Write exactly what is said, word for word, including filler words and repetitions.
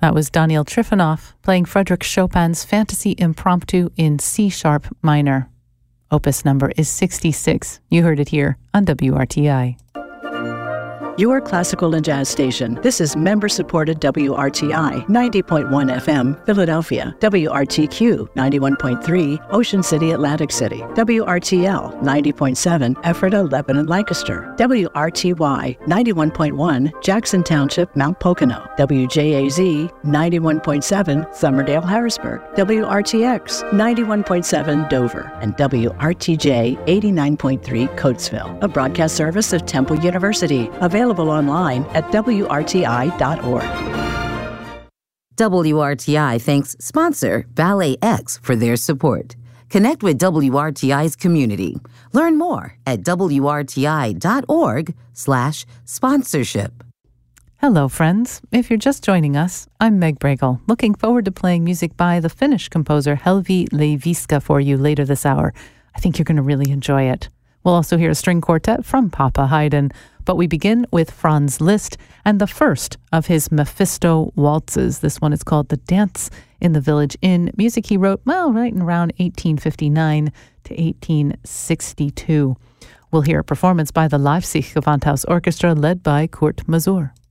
That was Daniel Trifonov playing Frédéric Chopin's Fantasy Impromptu in C-sharp minor. Opus number is sixty-six. You heard it here on W R T I. Your classical and jazz station. This is member-supported W R T I, ninety point one F M, Philadelphia. W R T Q, ninety-one point three, Ocean City, Atlantic City. W R T L, ninety point seven, Ephrata, Lebanon, Lancaster. W R T Y, ninety-one point one, Jackson Township, Mount Pocono. W J A Z, ninety-one point seven, Summerdale, Harrisburg. W R T X, ninety-one point seven, Dover. And W R T J, eighty-nine point three, Coatesville. A broadcast service of Temple University. Available Available online at W R T I dot org. W R T I thanks sponsor Ballet X for their support. Connect with W R T I's community. Learn more at W R T I dot org slash sponsorship. Hello, friends. If you're just joining us, I'm Meg Bregel, looking forward to playing music by the Finnish composer Helvi Leiviska for you later this hour. I think you're going to really enjoy it. We'll also hear a string quartet from Papa Haydn, but we begin with Franz Liszt and the first of his Mephisto waltzes. This one is called The Dance in the Village Inn, music he wrote, well, right in around eighteen fifty-nine to eighteen sixty-two. We'll hear a performance by the Leipzig Gewandhaus Orchestra led by Kurt Masur.